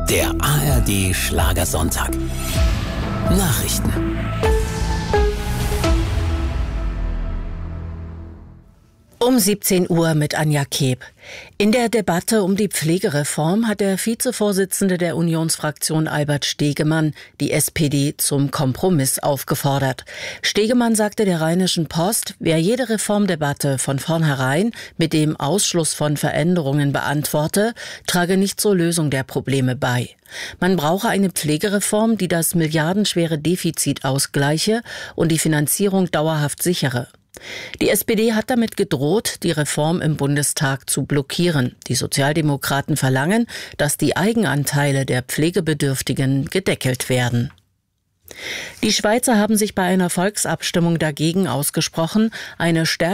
Der ARD Schlagersonntag. Nachrichten. Um 17 Uhr mit Anja Keb. In der Debatte um die Pflegereform hat der Vizevorsitzende der Unionsfraktion Albert Stegemann die SPD zum Kompromiss aufgefordert. Stegemann sagte der Rheinischen Post, wer jede Reformdebatte von vornherein mit dem Ausschluss von Veränderungen beantworte, trage nicht zur Lösung der Probleme bei. Man brauche eine Pflegereform, die das milliardenschwere Defizit ausgleiche und die Finanzierung dauerhaft sichere. Die SPD hat damit gedroht, die Reform im Bundestag zu blockieren. Die Sozialdemokraten verlangen, dass die Eigenanteile der Pflegebedürftigen gedeckelt werden. Die Schweizer haben sich bei einer Volksabstimmung dagegen ausgesprochen, eine stärkere